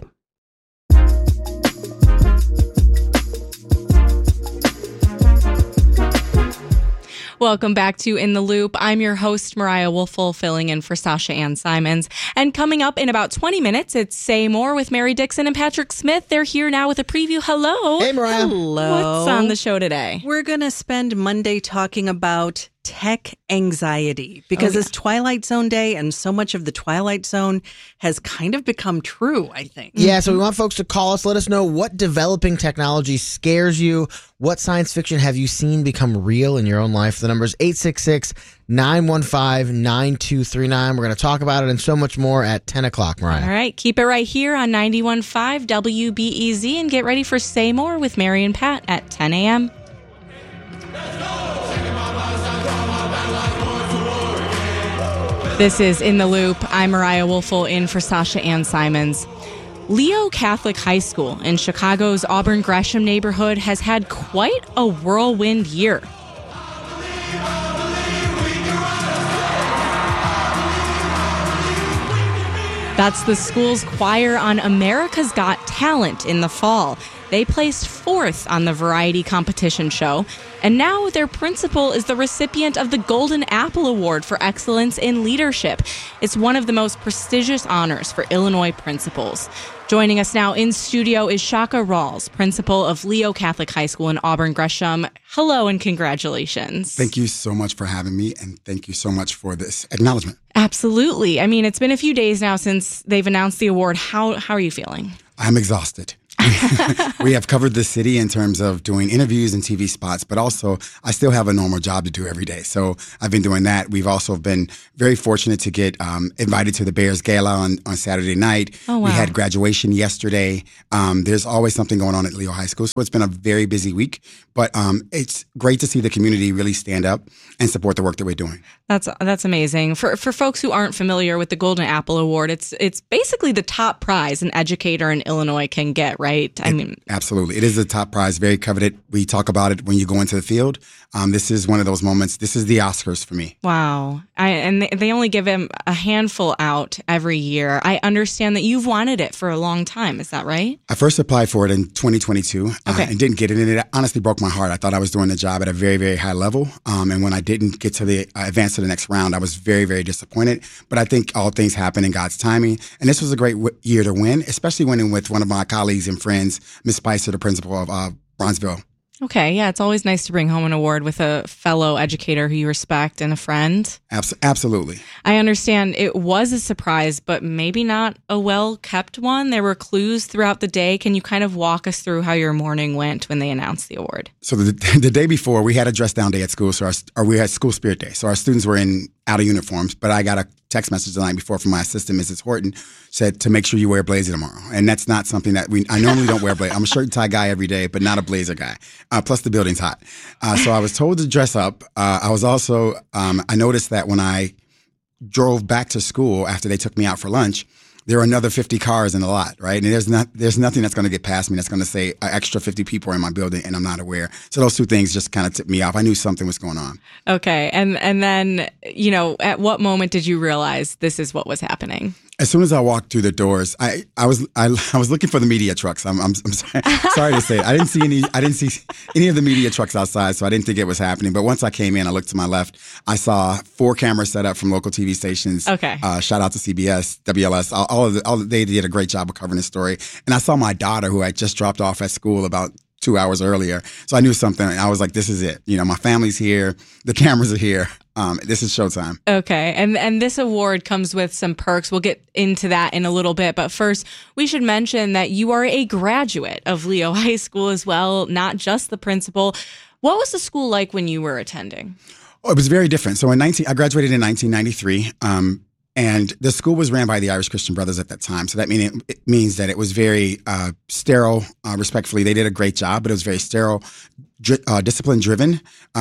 Welcome back to In the Loop. I'm your host, Mariah Woelfel, filling in for Sasha Ann Simons. And coming up in about 20 minutes, it's Say More with Mary Dixon and Patrick Smith. They're here now with a preview. Hello. Hey, Mariah. Hello. What's on the show today? We're going to spend Monday talking about tech anxiety because it's Twilight Zone Day, and so much of the Twilight Zone has kind of become true, I think. Yeah, so we want folks to call us. Let us know what developing technology scares you. What science fiction have you seen become real in your own life? The number is 866-915-9239. We're going to talk about it and so much more at 10 o'clock, Mariah. All right, keep it right here on 91.5 WBEZ and get ready for Say More with Mary and Pat at 10 a.m. This is In the Loop. I'm Mariah Woelfel in for Sasha Ann Simons. Leo Catholic High School in Chicago's Auburn Gresham neighborhood has had quite a whirlwind year. That's the school's choir on America's Got Talent in the fall. They placed 4th on the variety competition show, and now their principal is the recipient of the Golden Apple Award for Excellence in Leadership. It's one of the most prestigious honors for Illinois principals. Joining us now in studio is Shaka Rawls, principal of Leo Catholic High School in Auburn Gresham. Hello and congratulations. Thank you so much for having me, and thank you so much for this acknowledgement. Absolutely. I mean, it's been a few days now since they've announced the award. How are you feeling? I'm exhausted. We have covered the city in terms of doing interviews and TV spots, but also I still have a normal job to do every day. So I've been doing that. We've also been very fortunate to get invited to the Bears Gala on Saturday night. Oh, wow. We had graduation yesterday. There's always something going on at Leo High School. So it's been a very busy week, but it's great to see the community really stand up and support the work that we're doing. That's amazing. For folks who aren't familiar with the Golden Apple Award, it's basically the top prize an educator in Illinois can get, right? Absolutely. It is the top prize, very coveted. We talk about it when you go into the field. This is one of those moments. This is the Oscars for me. Wow. And they only give him a handful out every year. I understand that you've wanted it for a long time. Is that right? I first applied for it in 2022 and didn't get it. And it honestly broke my heart. I thought I was doing the job at a very, very high level. And when I didn't get to the advance to the next round, I was very, very disappointed. But I think all things happen in God's timing. And this was a great year to win, especially winning with one of my colleagues and friends, Ms. Spicer, the principal of Bronzeville. Okay, yeah, it's always nice to bring home an award with a fellow educator who you respect and a friend. Absolutely. I understand it was a surprise, but maybe not a well-kept one. There were clues throughout the day. Can you kind of walk us through how your morning went when they announced the award? So the day before, we had a dress down day at school, we had school spirit day. So our students were in out of uniforms, but I got a text message the night before from my assistant, Mrs. Horton, said to make sure you wear a blazer tomorrow. And that's not something that I normally don't wear a blazer. I'm a shirt and tie guy every day, but not a blazer guy. Plus the building's hot. So I was told to dress up. I was also, I noticed that when I drove back to school after they took me out for lunch, there are another 50 cars in the lot, right? And there's nothing that's going to get past me that's going to say an extra 50 people are in my building and I'm not aware. So those two things just kind of tipped me off. I knew something was going on. Okay. And then, at what moment did you realize this is what was happening? As soon as I walked through the doors, I was looking for the media trucks. I'm sorry to say it. I didn't see any of the media trucks outside, so I didn't think it was happening. But once I came in, I looked to my left. I saw 4 cameras set up from local TV stations. Okay. Shout out to CBS, WLS. They did a great job of covering the story. And I saw my daughter, who I just dropped off at school about 2 hours earlier. So I knew something. I was like, this is it. My family's here. The cameras are here. This is showtime. Okay. And this award comes with some perks. We'll get into that in a little bit. But first, we should mention that you are a graduate of Leo High School as well, not just the principal. What was the school like when you were attending? Oh, it was very different. So I graduated in 1993. And the school was ran by the Irish Christian Brothers at that time. So that means that it was very sterile, respectfully. They did a great job, but it was very sterile, discipline driven.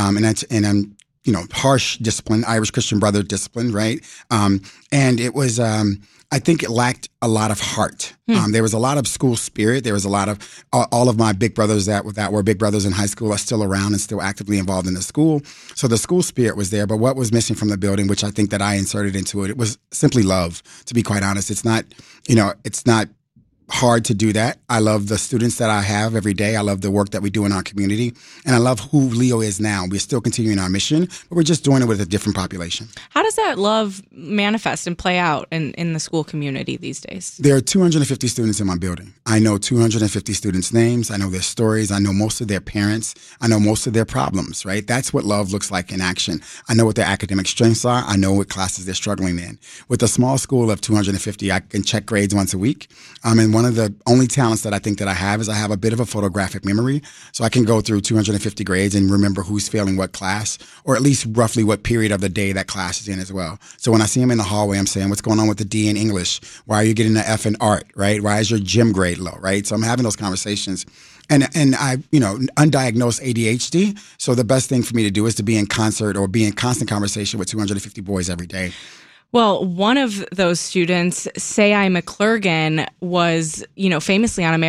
Harsh discipline, Irish Christian Brother discipline, right? And it was, I think it lacked a lot of heart. There was a lot of school spirit. There was a lot of, all of my big brothers that were big brothers in high school are still around and still actively involved in the school. So the school spirit was there, but what was missing from the building, which I think that I inserted into it, it was simply love, to be quite honest. It's not, it's not hard to do that. I love the students that I have every day. I love the work that we do in our community. And I love who Leo is now. We're still continuing our mission, but we're just doing it with a different population. How does that love manifest and play out in the school community these days? There are 250 students in my building. I know 250 students' names. I know their stories. I know most of their parents. I know most of their problems, right? That's what love looks like in action. I know what their academic strengths are. I know what classes they're struggling in. With a small school of 250, I can check grades once a week. And one of the only talents that I think that I have is I have a bit of a photographic memory. So I can go through 250 grades and remember who's failing what class, or at least roughly what period of the day that class is in as well. So when I see them in the hallway, I'm saying, what's going on with the D in English? Why are you getting an F in art, right? Why is your gym grade low, right? So I'm having those conversations. And I, undiagnosed ADHD. So the best thing for me to do is to be in concert or be in constant conversation with 250 boys every day. Well, one of those students, Sai McClurgan, was, famously on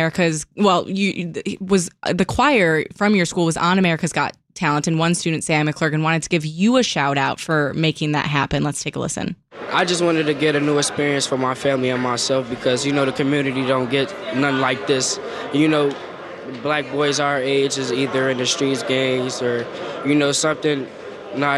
the choir from your school was on America's Got Talent, and one student, Sai McClurgan, wanted to give you a shout out for making that happen. Let's take a listen. I just wanted to get a new experience for my family and myself because, the community don't get nothing like this. Black boys our age is either in the streets, gangs, or, something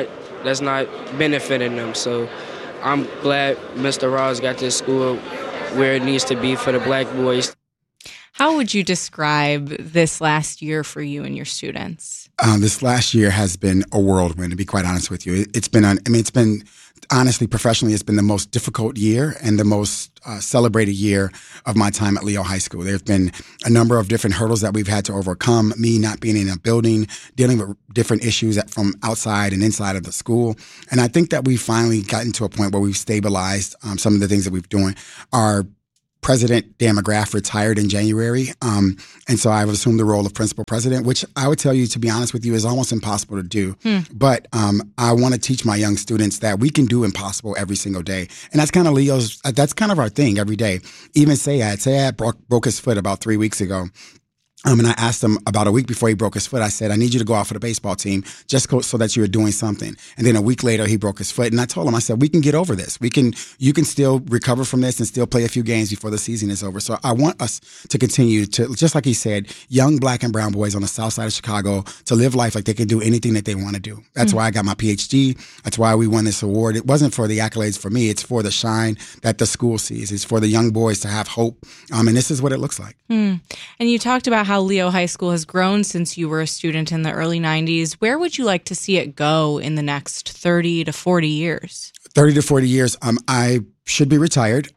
that's not benefiting them. So I'm glad Mr. Rawls got this school where it needs to be for the black boys. How would you describe this last year for you and your students? This last year has been a whirlwind, to be quite honest with you. It's been honestly, professionally, it's been the most difficult year and the most celebrated year of my time at Leo High School. There have been a number of different hurdles that we've had to overcome, me not being in a building, dealing with different issues from outside and inside of the school. And I think that we've finally gotten to a point where we've stabilized some of the things that we've been doing. Our President Dan McGrath retired in January, and so I've assumed the role of principal president, which I would tell you, to be honest with you, is almost impossible to do. But I want to teach my young students that we can do impossible every single day, and that's kind of that's kind of our thing every day. Even Sayad broke his foot about 3 weeks ago. And I asked him about a week before he broke his foot, I said, I need you to go out for the baseball team just so that you were doing something. And then a week later, he broke his foot. And I told him, I said, we can get over this. You can still recover from this and still play a few games before the season is over. So I want us to continue to, just like he said, young black and brown boys on the south side of Chicago to live life like they can do anything that they want to do. That's why I got my PhD. That's why we won this award. It wasn't for the accolades for me. It's for the shine that the school sees. It's for the young boys to have hope. And this is what it looks like. And you talked about how Leo High School has grown since you were a student in the early 90s. Where would you like to see it go in the next 30 to 40 years? 30 to 40 years. I should be retired.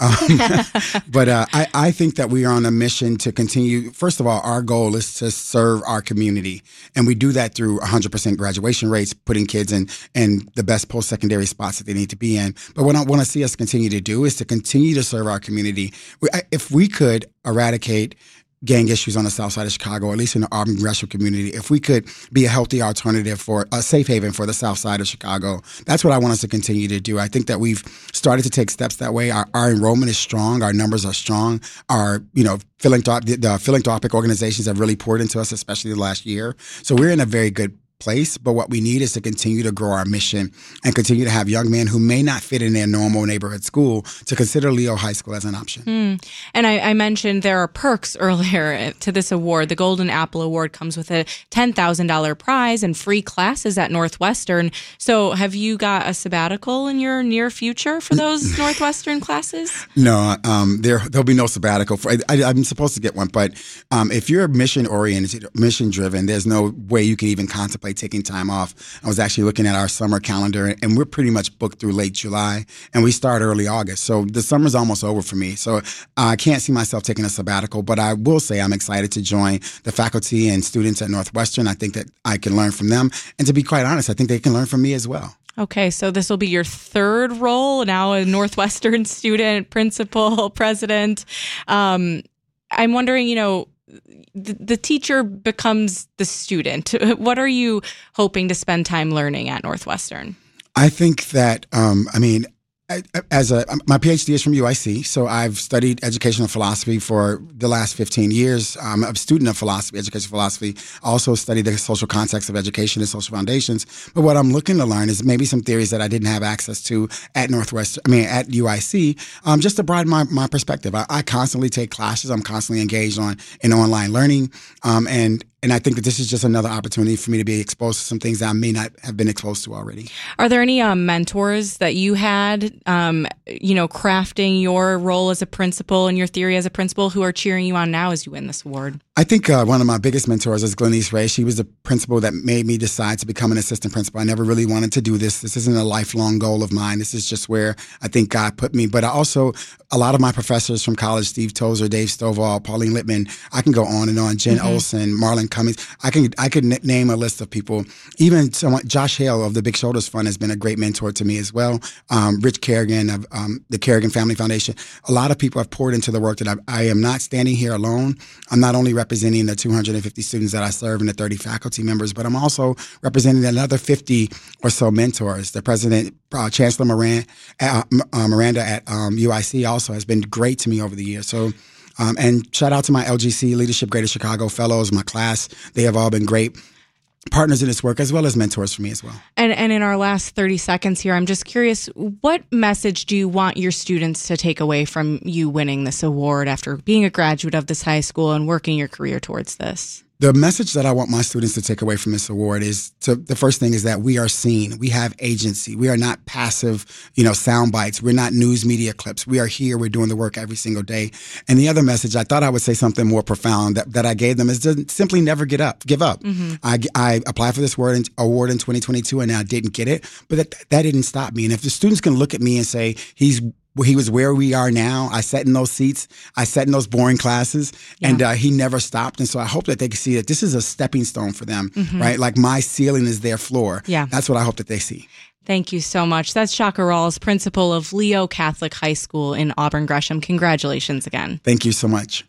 But I think that we are on a mission to continue. First of all, our goal is to serve our community. And we do that through 100% graduation rates, putting kids in the best post-secondary spots that they need to be in. But what I want to see us continue to do is to continue to serve our community. If we could eradicate gang issues on the south side of Chicago, or at least in the Auburn Gresham community, if we could be a healthy alternative for a safe haven for the south side of Chicago, that's what I want us to continue to do. I think that we've started to take steps that way. Our enrollment is strong. Our numbers are strong. Our, the philanthropic organizations have really poured into us, especially the last year. So we're in a very good place, but what we need is to continue to grow our mission and continue to have young men who may not fit in their normal neighborhood school to consider Leo High School as an option. And I mentioned there are perks earlier to this award. The Golden Apple Award comes with a $10,000 prize and free classes at Northwestern. So have you got a sabbatical in your near future for those Northwestern classes? No, there'll be no sabbatical. I'm supposed to get one, but if you're mission-oriented, mission-driven, there's no way you can even contemplate taking time off. I was actually looking at our summer calendar, and we're pretty much booked through late July, and we start early August. So the summer's almost over for me. So I can't see myself taking a sabbatical, but I will say I'm excited to join the faculty and students at Northwestern. I think that I can learn from them. And to be quite honest, I think they can learn from me as well. Okay, so this will be your third role, now a Northwestern student, principal, president. I'm wondering, the teacher becomes the student. What are you hoping to spend time learning at Northwestern? I think that, my PhD is from UIC, so I've studied educational philosophy for the last 15 years. I'm a student of philosophy, educational philosophy. I also studied the social context of education and social foundations. But what I'm looking to learn is maybe some theories that I didn't have access to at at UIC, just to broaden my perspective. I constantly take classes. I'm constantly engaged in online learning, and I think that this is just another opportunity for me to be exposed to some things that I may not have been exposed to already. Are there any mentors that you had, crafting your role as a principal and your theory as a principal who are cheering you on now as you win this award? I think one of my biggest mentors is Glenise Ray. She was the principal that made me decide to become an assistant principal. I never really wanted to do this. This isn't a lifelong goal of mine. This is just where I think God put me. But a lot of my professors from college, Steve Tozer, Dave Stovall, Pauline Littman, I can go on and on, Jen Olson, Marlon Cummings. I could name a list of people. Even Josh Hale of the Big Shoulders Fund has been a great mentor to me as well. Rich Kerrigan of the Kerrigan Family Foundation. A lot of people have poured into the work that I am not standing here alone. I'm not only representing the 250 students that I serve and the 30 faculty members, but I'm also representing another 50 or so mentors. The president, Chancellor Miranda at UIC also has been great to me over the years. So, and shout out to my LGC Leadership Greater Chicago Fellows, my class. They have all been great partners in this work as well as mentors for me as well. And in our last 30 seconds here, I'm just curious, what message do you want your students to take away from you winning this award after being a graduate of this high school and working your career towards this? The message that I want my students to take away from this award is the first thing is that we are seen. We have agency. We are not passive, sound bites. We're not news media clips. We are here. We're doing the work every single day. And the other message, I thought I would say something more profound that I gave them is to simply never give up. Mm-hmm. I applied for this award in 2022 and I didn't get it, but that didn't stop me. And if the students can look at me and say, he was where we are now. I sat in those seats. I sat in those boring classes, and he never stopped. And so I hope that they can see that this is a stepping stone for them, right? Like my ceiling is their floor. Yeah. That's what I hope that they see. Thank you so much. That's Shaka Rawls, principal of Leo Catholic High School in Auburn Gresham. Congratulations again. Thank you so much.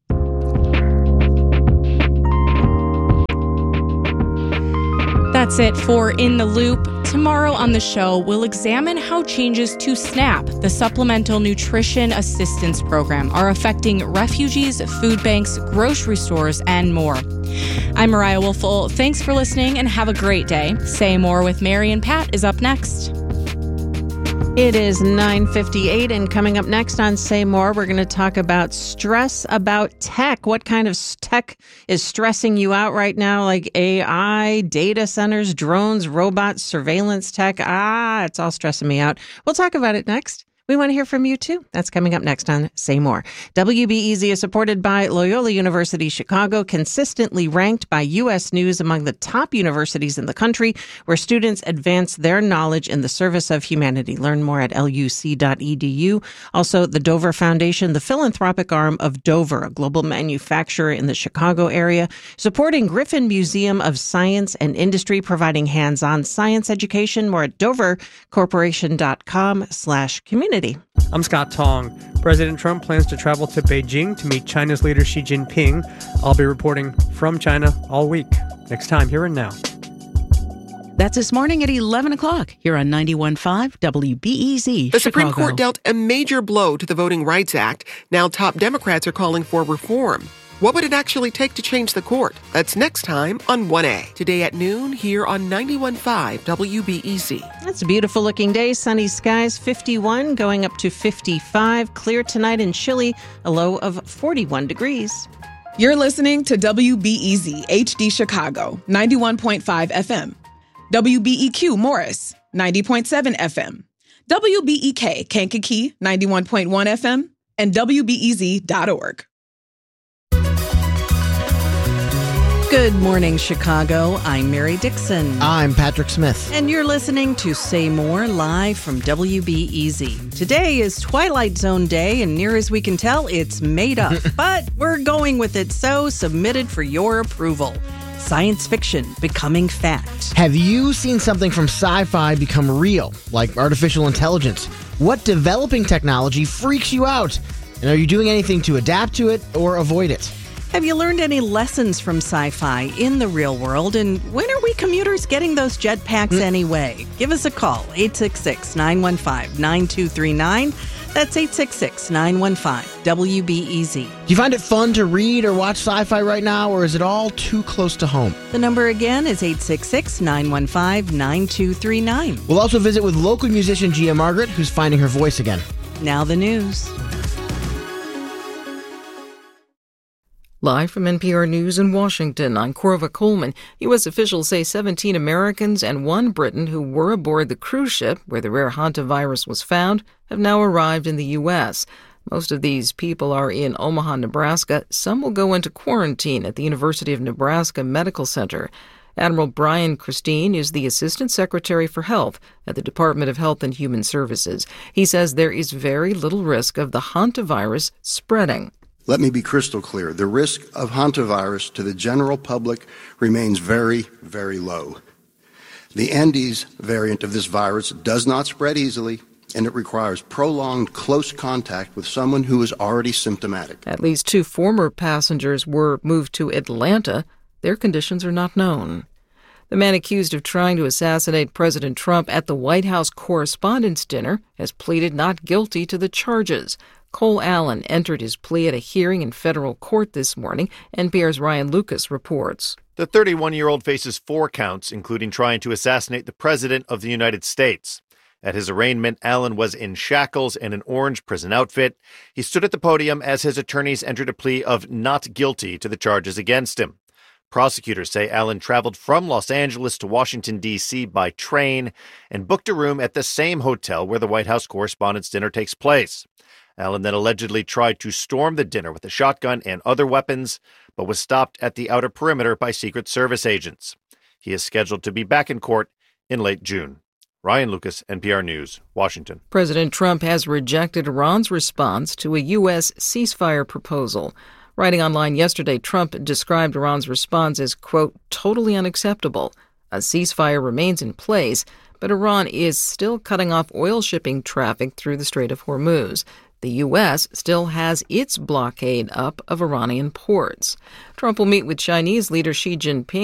That's it for In the Loop. Tomorrow on the show, we'll examine how changes to SNAP, the Supplemental Nutrition Assistance Program, are affecting refugees, food banks, grocery stores, and more. I'm Mariah Woelfel. Thanks for listening and have a great day. Say More with Mary and Pat is up next. It is 9:58, and coming up next on Say More, we're going to talk about stress about tech. What kind of tech is stressing you out right now, like AI, data centers, drones, robots, surveillance tech? It's all stressing me out. We'll talk about it next. We want to hear from you, too. That's coming up next on Say More. WBEZ is supported by Loyola University Chicago, consistently ranked by U.S. News among the top universities in the country, where students advance their knowledge in the service of humanity. Learn more at luc.edu. Also, the Dover Foundation, the philanthropic arm of Dover, a global manufacturer in the Chicago area, supporting Griffin Museum of Science and Industry, providing hands-on science education. More at dovercorporation.com/community. I'm Scott Tong. President Trump plans to travel to Beijing to meet China's leader Xi Jinping. I'll be reporting from China all week. Next time, Here and Now. That's this morning at 11 o'clock here on 91.5 WBEZ. The Supreme Court dealt a major blow to the Voting Rights Act. Now top Democrats are calling for reform. What would it actually take to change the court? That's next time on 1A. Today at noon here on 91.5 WBEZ. It's a beautiful looking day. Sunny skies, 51 going up to 55. Clear tonight and chilly, a low of 41 degrees. You're listening to WBEZ HD Chicago, 91.5 FM. WBEQ Morris, 90.7 FM. WBEK Kankakee, 91.1 FM. And WBEZ.org. Good morning, Chicago. I'm Mary Dixon. I'm Patrick Smith. And you're listening to Say More live from WBEZ. Today is Twilight Zone Day, and near as we can tell, it's made up. But we're going with it, so submitted for your approval. Science fiction becoming fact. Have you seen something from sci-fi become real, like artificial intelligence? What developing technology freaks you out? And are you doing anything to adapt to it or avoid it? Have you learned any lessons from sci-fi in the real world? And when are we commuters getting those jetpacks anyway? Give us a call, 866-915-9239. That's 866-915-WBEZ. Do you find it fun to read or watch sci-fi right now, or is it all too close to home? The number again is 866-915-9239. We'll also visit with local musician Gia Margaret, who's finding her voice again. Now the news. Live from NPR News in Washington, I'm Corva Coleman. U.S. officials say 17 Americans and 1 Briton who were aboard the cruise ship where the rare hantavirus was found have now arrived in the U.S. Most of these people are in Omaha, Nebraska. Some will go into quarantine at the University of Nebraska Medical Center. Admiral Brian Christine is the Assistant Secretary for Health at the Department of Health and Human Services. He says there is very little risk of the hantavirus spreading. Let me be crystal clear. The risk of hantavirus to the general public remains very, very low. The Andes variant of this virus does not spread easily, and it requires prolonged close contact with someone who is already symptomatic. At least 2 former passengers were moved to Atlanta. Their conditions are not known. The man accused of trying to assassinate President Trump at the White House Correspondents' Dinner has pleaded not guilty to the charges. Cole Allen entered his plea at a hearing in federal court this morning. NPR's Ryan Lucas reports. The 31-year-old faces 4 counts, including trying to assassinate the President of the United States. At his arraignment, Allen was in shackles and an orange prison outfit. He stood at the podium as his attorneys entered a plea of not guilty to the charges against him. Prosecutors say Allen traveled from Los Angeles to Washington, D.C. by train and booked a room at the same hotel where the White House Correspondents' Dinner takes place. Allen then allegedly tried to storm the dinner with a shotgun and other weapons, but was stopped at the outer perimeter by Secret Service agents. He is scheduled to be back in court in late June. Ryan Lucas, NPR News, Washington. President Trump has rejected Iran's response to a U.S. ceasefire proposal. Writing online yesterday, Trump described Iran's response as, quote, totally unacceptable. A ceasefire remains in place, but Iran is still cutting off oil shipping traffic through the Strait of Hormuz. The U.S. still has its blockade up of Iranian ports. Trump will meet with Chinese leader Xi Jinping